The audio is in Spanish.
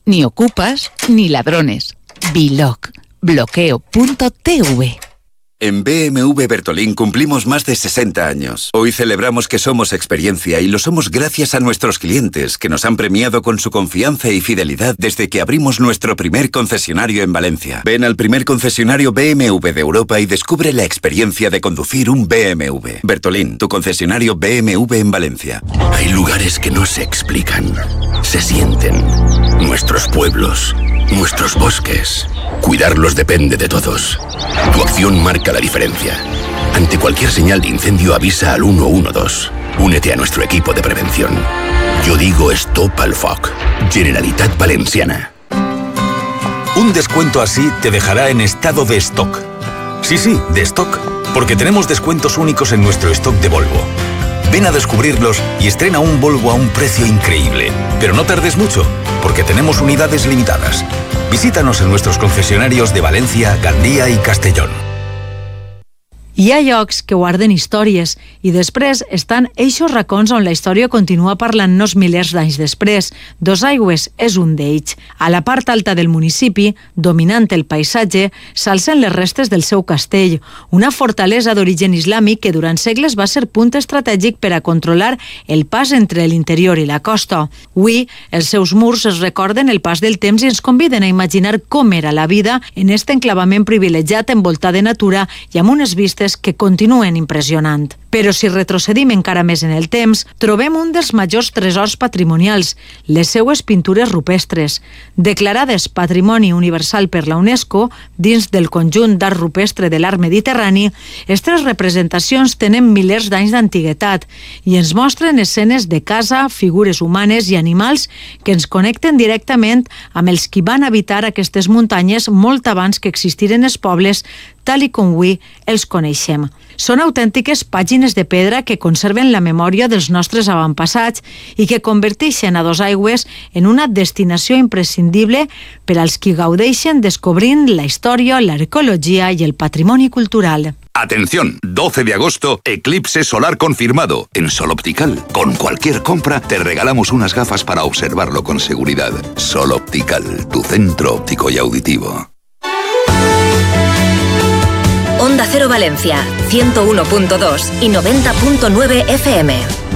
ni ocupas, ni ladrones. Biloc. Bloqueo.tv. En BMW Bertolín cumplimos más de 60 años. Hoy celebramos que somos experiencia y lo somos gracias a nuestros clientes, que nos han premiado con su confianza y fidelidad desde que abrimos nuestro primer concesionario en Valencia. Ven al primer concesionario BMW de Europa y descubre la experiencia de conducir un BMW. Bertolín, tu concesionario BMW en Valencia. Hay lugares que no se explican, se sienten. Nuestros pueblos, nuestros bosques. Cuidarlos depende de todos. Tu acción marca la diferencia. Ante cualquier señal de incendio avisa al 112. Únete a nuestro equipo de prevención. Yo digo stop al foc. Generalitat Valenciana. Un descuento así te dejará en estado de stock. Sí, de stock. Porque tenemos descuentos únicos en nuestro stock de Volvo. Ven a descubrirlos y estrena un Volvo a un precio increíble. Pero no tardes mucho, porque tenemos unidades limitadas. Visítanos en nuestros concesionarios de Valencia, Gandía y Castellón. Hi ha llocs que guarden històries i després estan eixos racons on la història continua parlant-nos milers d'anys després. Dosaigües és un d'ells. A la part alta del municipi, dominant el paisatge, s'alcen les restes del seu castell, una fortalesa d'origen islàmic que durant segles va ser punt estratègic per a controlar el pas entre l'interior i la costa. Avui, els seus murs es recorden el pas del temps i ens conviden a imaginar com era la vida en este enclavament privilegiat envoltat de natura i amb unes vistes que continuen impressionant. Però si retrocedim encara més en el temps, trobem un dels majors tresors patrimonials, les seues pintures rupestres. Declarades Patrimoni Universal per la UNESCO, dins del conjunt d'art rupestre de l'art mediterrani, aquestes representacions tenen milers d'anys d'antiguitat i ens mostren escenes de casa, figures humanes i animals que ens connecten directament amb els qui van habitar aquestes muntanyes molt abans que existiren els pobles tal i com avui els coneixem. Són autèntiques pàgines de pedra que conserven la memòria dels nostres avantpassats i que converteixen a Dosaigües en una destinació imprescindible per als qui gaudeixen descobrint la història, l'arqueologia i el patrimoni cultural. Atención, 12 de agosto, eclipse solar confirmado en Sol Optical. Con cualquier compra te regalamos unas gafas para observarlo con seguridad. Sol Optical, tu centro óptico y auditivo. Onda Cero Valencia, 101.2 y 90.9 FM.